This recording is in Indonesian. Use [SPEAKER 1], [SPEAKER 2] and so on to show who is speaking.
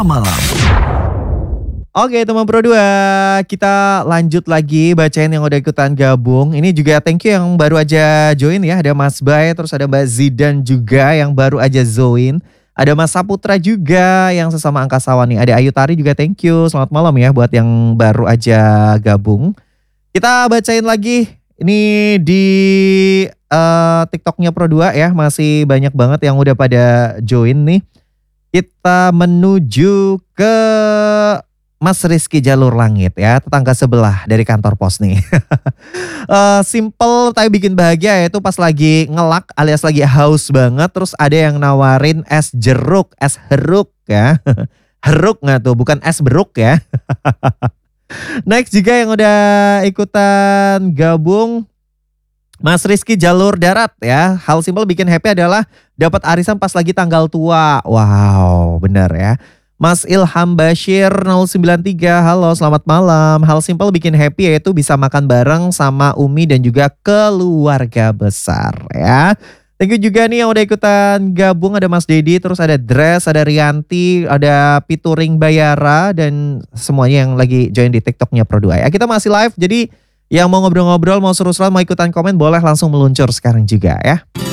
[SPEAKER 1] Malam.
[SPEAKER 2] Oke teman Pro 2, kita lanjut lagi bacain yang udah ikutan gabung. Ini juga thank you yang baru aja join ya. Ada Mas Bay, terus ada Mbak Zidan juga yang baru aja join. Ada Mas Saputra juga yang sesama angkasawan nih. Ada Ayu Tari juga thank you. Selamat malam ya buat yang baru aja gabung. Kita bacain lagi. Ini di TikToknya Pro 2 ya. Masih banyak banget yang udah pada join nih. Kita menuju ke Mas Rizky Jalur Langit ya, tetangga sebelah dari kantor pos nih. Simple tapi bikin bahagia yaitu pas lagi ngelak alias lagi haus banget. Terus ada yang nawarin es jeruk, es heruk ya. Heruk gak tuh, bukan es beruk ya. Next juga yang udah ikutan gabung Mas Rizky Jalur Darat ya. Hal simpel bikin happy adalah dapat arisan pas lagi tanggal tua. Wow, benar ya. Mas Ilham Bashir 093, halo selamat malam. Hal simpel bikin happy yaitu bisa makan bareng sama Umi dan juga keluarga besar ya. Thank you juga nih yang udah ikutan gabung. Ada Mas Dedi, terus ada Dress, ada Rianti, ada Pituring Bayara, dan semuanya yang lagi join di TikToknya Pro 2 ya. Kita masih live, jadi yang mau ngobrol-ngobrol, mau seru-seruan, mau ikutan komen boleh langsung meluncur sekarang juga ya.